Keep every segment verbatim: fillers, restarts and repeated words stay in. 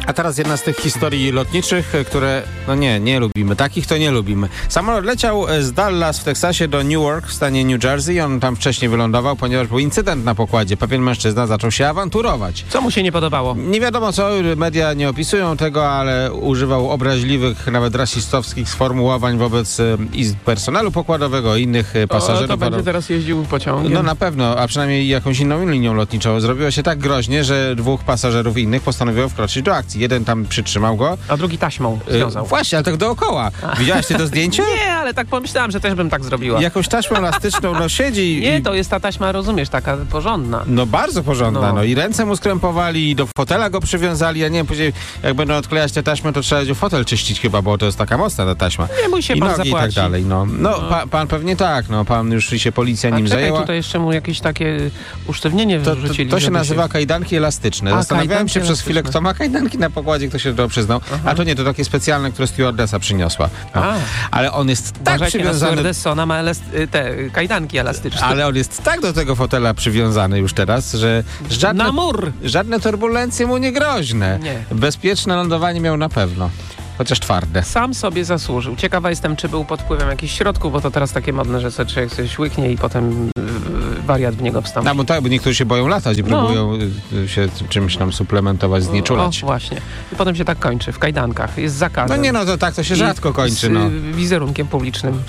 A teraz jedna z tych historii lotniczych, które, no nie, nie lubimy. Takich to nie lubimy. Samolot leciał z Dallas w Teksasie do Newark w stanie New Jersey. On tam wcześniej wylądował, ponieważ był incydent na pokładzie. Pewien mężczyzna zaczął się awanturować. Co mu się nie podobało? Nie wiadomo co, media nie opisują tego, ale używał obraźliwych, nawet rasistowskich sformułowań wobec i personelu pokładowego, i innych pasażerów. O, to będzie teraz jeździł pociągiem? No na pewno, a przynajmniej jakąś inną linią lotniczą. Zrobiło się tak groźnie, że dwóch pasażerów innych postanowiło wkroczyć do akcji. Jeden tam przytrzymał go. A drugi taśmą związał. Yy, właśnie, ale tak dookoła. A. Widziałaś ty to zdjęcie? Nie, ale tak pomyślałam, że też bym tak zrobiła. Jakąś taśmą elastyczną, no siedzi. Nie, i... to jest ta taśma, rozumiesz, taka porządna. No bardzo porządna, no. no. I ręce mu skrępowali, i do fotela go przywiązali. Ja nie wiem, później jak będą odklejać tę taśmę, to trzeba będzie fotel czyścić chyba, bo to jest taka mocna ta taśma. Nie mój się I pan nogi zapłaci. i tak dalej, no. No, no. Pa, pan pewnie tak, no. Pan już się policja nim A czekaj, zajęła. tutaj jeszcze mu jakieś takie usztywnienie To, to, wrzucili. to się nazywa się... kajdanki elastyczne. A, Zastanawiałem kajdanki się przez chwilę, elastyczne. kto ma kajdanki na pokładzie, kto się do tego przyznał. Aha. A to nie, to takie specjalne, które stewardessa przyniosła. No. Ale on jest tak Uważajcie, przywiązany... stewardessa, ona ma elast- te kajdanki elastyczne. Ale on jest tak do tego fotela przywiązany już teraz, że żadne, na mur! żadne turbulencje mu nie groźne. Nie. Bezpieczne lądowanie miał na pewno. Chociaż twarde. Sam sobie zasłużył. Ciekawa jestem, czy był pod wpływem jakichś środków, bo to teraz takie modne, że sobie człowiek coś łyknie i potem yy, wariat w niego wstąpi. No bo tak, bo niektórzy się boją latać i no. próbują y, się czymś tam suplementować, znieczulać. O, właśnie. I potem się tak kończy, w kajdankach. Jest zakazem. No nie, no to tak to się I rzadko kończy, no. Z wizerunkiem publicznym.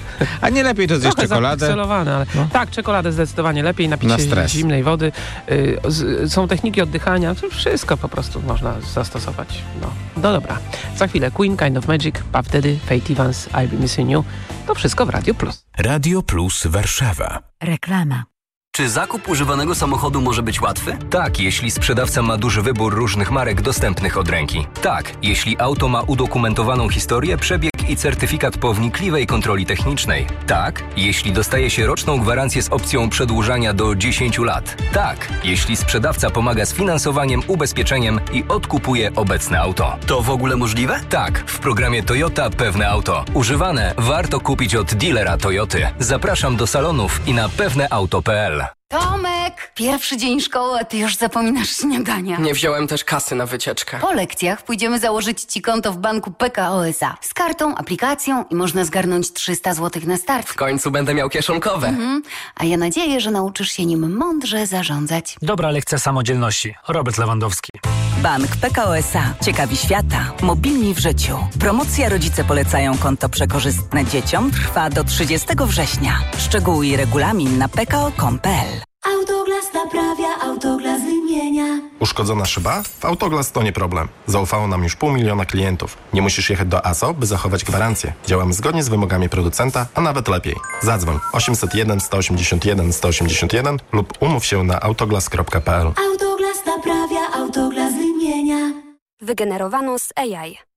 A nie lepiej to zjeść czekoladę? ale no. Tak, czekoladę zdecydowanie lepiej, napić Na się stres. zimnej wody. Y, z, są techniki oddychania, to wszystko po prostu można zastosować. No, no dobra. Za chwilę Queen, Kind of Magic, Puff Daddy, Faith Evans, I'll Be Missing You. To wszystko w Radio Plus. Radio Plus Warszawa. Reklama. Czy zakup używanego samochodu może być łatwy? Tak, jeśli sprzedawca ma duży wybór różnych marek dostępnych od ręki. Tak, jeśli auto ma udokumentowaną historię, przebieg i certyfikat po wnikliwej kontroli technicznej. Tak, jeśli dostaje się roczną gwarancję z opcją przedłużania do dziesięciu lat. Tak, jeśli sprzedawca pomaga z finansowaniem, ubezpieczeniem i odkupuje obecne auto. To w ogóle możliwe? Tak, w programie Toyota Pewne Auto. Używane warto kupić od dealera Toyoty. Zapraszam do salonów i na pewne auto kropka pe el. Tomek, pierwszy dzień szkoły, a ty już zapominasz śniadania. Nie wziąłem też kasy na wycieczkę. Po lekcjach pójdziemy założyć ci konto w banku P K O S A. Z kartą, aplikacją i można zgarnąć trzysta złotych na start. W końcu będę miał kieszonkowe. Mhm. A ja nadzieję, że nauczysz się nim mądrze zarządzać. Dobra lekcja samodzielności. Robert Lewandowski. Bank P K O S A. Ciekawi świata. Mobilni w życiu. Promocja Rodzice polecają konto przekorzystne dzieciom trwa do trzydziestego września. Szczegóły i regulamin na p k o kropka com kropka p l. Autoglas naprawia, Autoglas wymienia. Uszkodzona szyba? W Autoglas to nie problem. Zaufało nam już pół miliona klientów. Nie musisz jechać do A S O, by zachować gwarancję. Działamy zgodnie z wymogami producenta, a nawet lepiej. Zadzwoń osiemset jeden sto osiemdziesiąt jeden sto osiemdziesiąt jeden lub umów się na autoglas kropka pe el. Autoglas naprawia, Autoglas wymienia. Wygenerowano z A I.